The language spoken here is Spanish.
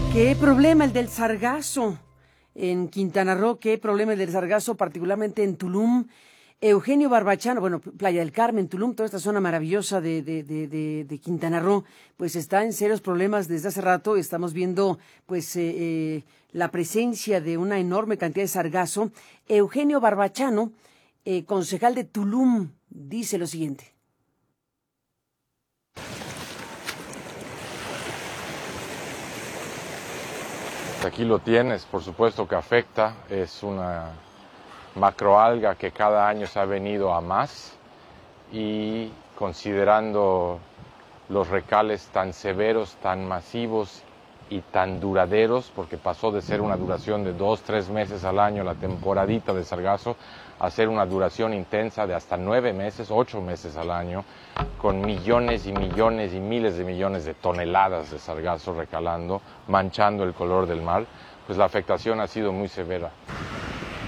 ¿Qué problema el del sargazo en Quintana Roo? ¿Qué problema el del sargazo, particularmente en Tulum? Eugenio Barbachano, bueno, Playa del Carmen, Tulum, toda esta zona maravillosa de Quintana Roo, pues está en serios problemas desde hace rato. Estamos viendo, pues, la presencia de una enorme cantidad de sargazo. Eugenio Barbachano, concejal de Tulum, dice lo siguiente. Aquí lo tienes, por supuesto que afecta, es una macroalga que cada año se ha venido a más y considerando los recales tan severos, tan masivos y tan duraderos, porque pasó de ser una duración de 2-3 meses al año la temporadita de sargazo a ser una duración intensa de hasta 9 meses, 8 meses al año, con millones y millones y miles de millones de toneladas de sargazo recalando, manchando el color del mar, pues la afectación ha sido muy severa.